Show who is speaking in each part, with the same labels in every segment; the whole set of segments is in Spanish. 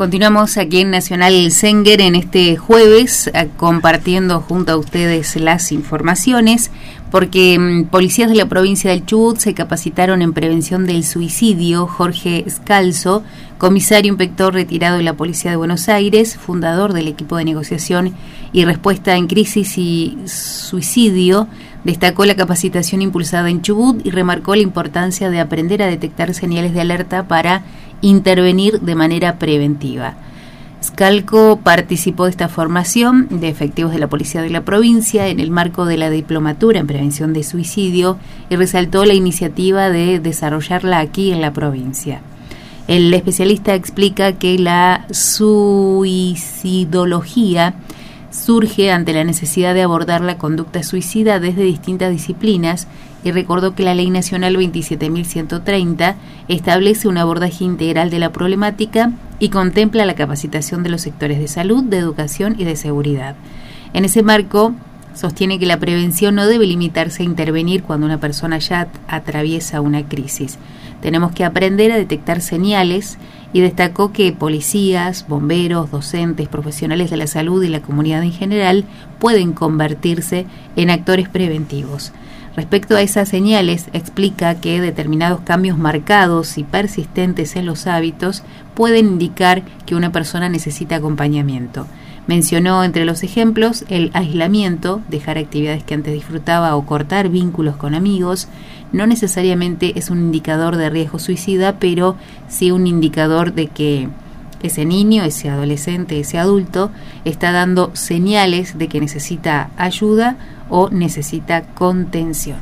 Speaker 1: Continuamos aquí en Nacional Senguer en este jueves compartiendo junto a ustedes las informaciones porque policías de la provincia del Chubut se capacitaron en prevención del suicidio. Jorge Scalzo, comisario inspector retirado de la Policía de Buenos Aires, fundador del equipo de negociación y respuesta en crisis y suicidio, destacó la capacitación impulsada en Chubut y remarcó la importancia de aprender a detectar señales de alerta para intervenir de manera preventiva. Scalzo participó de esta formación de efectivos de la Policía de la provincia en el marco de la Diplomatura en Prevención de Suicidio y resaltó la iniciativa de desarrollarla aquí en la provincia. El especialista explica que la suicidología surge ante la necesidad de abordar la conducta suicida desde distintas disciplinas y recordó que la Ley Nacional 27.130 establece un abordaje integral de la problemática y contempla la capacitación de los sectores de salud, de educación y de seguridad. En ese marco, sostiene que la prevención no debe limitarse a intervenir cuando una persona ya atraviesa una crisis. Tenemos que aprender a detectar señales y destacó que policías, bomberos, docentes, profesionales de la salud y la comunidad en general pueden convertirse en actores preventivos. Respecto a esas señales, explica que determinados cambios marcados y persistentes en los hábitos pueden indicar que una persona necesita acompañamiento. Mencionó entre los ejemplos el aislamiento, dejar actividades que antes disfrutaba o cortar vínculos con amigos. No necesariamente es un indicador de riesgo suicida, pero sí un indicador de que ese niño, ese adolescente, ese adulto está dando señales de que necesita ayuda o necesita contención.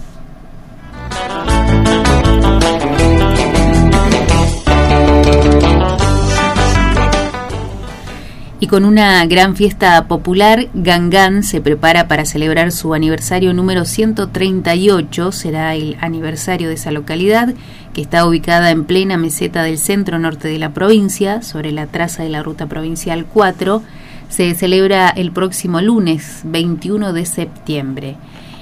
Speaker 1: Y con una gran fiesta popular, Gangán se prepara para celebrar su aniversario número 138. Será el aniversario de esa localidad, que está ubicada en plena meseta del centro norte de la provincia, sobre la traza de la ruta provincial 4. Se celebra el próximo lunes, 21 de septiembre.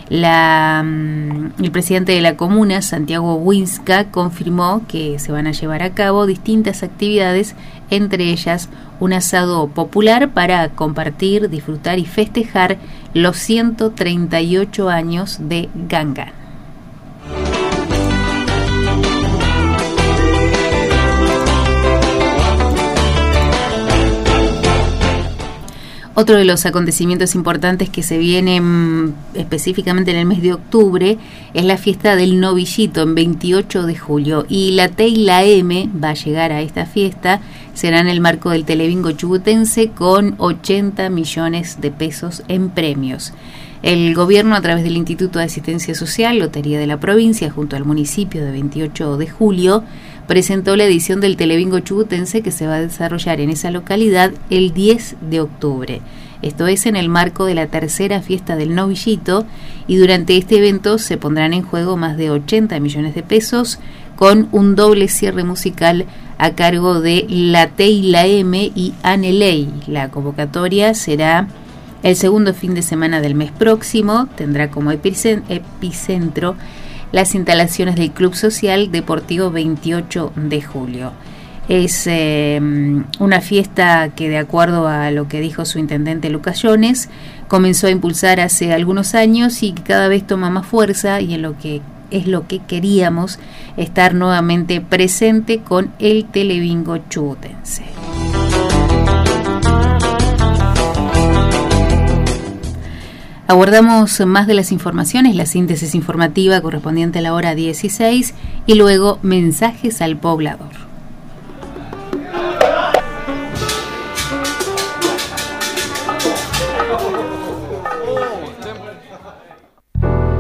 Speaker 1: El presidente de la comuna, Santiago Huinska, confirmó que se van a llevar a cabo distintas actividades, entre ellas un asado popular para compartir, disfrutar y festejar los 138 años de Gangán. Otro de los acontecimientos importantes que se vienen específicamente en el mes de octubre es la fiesta del novillito en 28 de julio y la T y la M va a llegar a esta fiesta, será en el marco del Telebingo chubutense con 80 millones de pesos en premios. El gobierno, a través del Instituto de Asistencia Social, Lotería de la Provincia, junto al municipio de 28 de julio, presentó la edición del Telebingo chubutense que se va a desarrollar en esa localidad el 10 de octubre. Esto es en el marco de la tercera fiesta del novillito y durante este evento se pondrán en juego más de 80 millones de pesos con un doble cierre musical a cargo de la T y la M y Aneley. La convocatoria será el segundo fin de semana del mes próximo, tendrá como epicentro las instalaciones del Club Social Deportivo 28 de julio. Es una fiesta que, de acuerdo a lo que dijo su intendente Lucas Jones, comenzó a impulsar hace algunos años y que cada vez toma más fuerza y en lo que es lo que queríamos, estar nuevamente presente con el Telebingo chubutense. Aguardamos más de las informaciones, la síntesis informativa correspondiente a la hora 16 y luego mensajes al poblador.